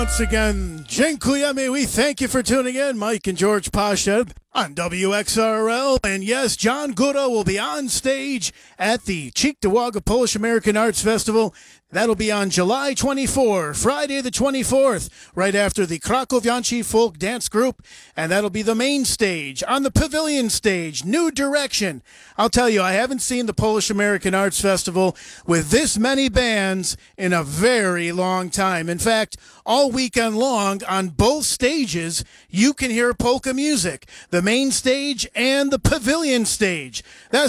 Once again, dziękujemy. We thank you for tuning in. Mike and George Pasha on WXRL. And yes, John Guda will be on stage at the Cheektowaga Polish American Arts Festival. That'll be on July 24, Friday the 24th, right after the Krakowianci Folk Dance Group. And that'll be the main stage. On the pavilion stage, New Direction. I'll tell you, I haven't seen the Polish American Arts Festival with this many bands in a very long time. In fact, all weekend long on both stages, you can hear polka music, the main stage and the pavilion stage. That's